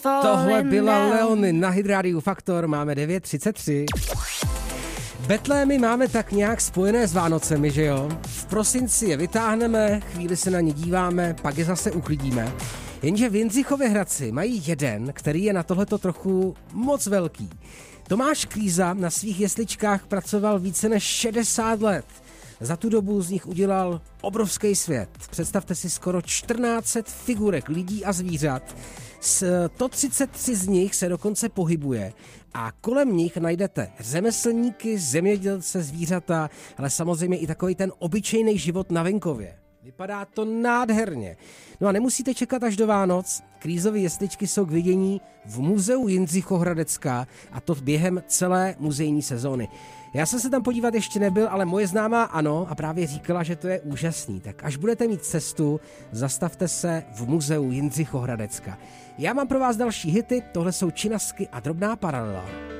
Tohle byla Leony na Hit Radio Faktor, máme 9:33. Betlémy máme tak nějak spojené s Vánocemi, že jo? V prosinci je vytáhneme, chvíli se na ně díváme, pak je zase uklidíme. Jenže v Jindřichově Hradci mají jeden, který je na tohleto trochu moc velký. Tomáš Klíza na svých jesličkách pracoval více než 60 let. Za tu dobu z nich udělal obrovský svět. Představte si skoro 1400 figurek lidí a zvířat. 133 z nich se dokonce pohybuje a kolem nich najdete řemeslníky, zemědělce, zvířata, ale samozřejmě i takový ten obyčejný život na venkově. Vypadá to nádherně. No a nemusíte čekat až do Vánoc. Klízovy jesličky jsou k vidění v muzeu Jindřichohradecka a to během celé muzejní sezóny. Já jsem se tam podívat ještě nebyl, ale moje známá ano a právě říkala, že to je úžasný. Tak až budete mít cestu, zastavte se v muzeu Jindřichohradecka. Já mám pro vás další hity, tohle jsou Činasky a Drobná paralela.